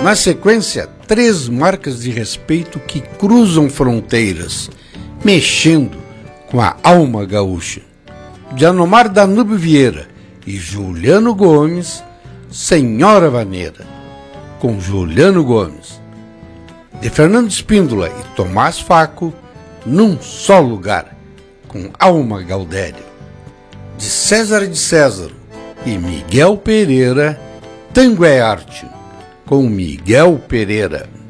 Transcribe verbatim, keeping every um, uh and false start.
Na sequência, três marcas de respeito que cruzam fronteiras, mexendo com a alma gaúcha. De Anomar Danúbio Vieira e Juliano Gomes, Senhora Vaneira, com Juliano Gomes. De Fernando Espíndola e Tomás Faco, Num Só Lugar, com Alma Gaudério. De César de Césaro e Miguel Pereira, Tango é Arte, com Miguel Pereira.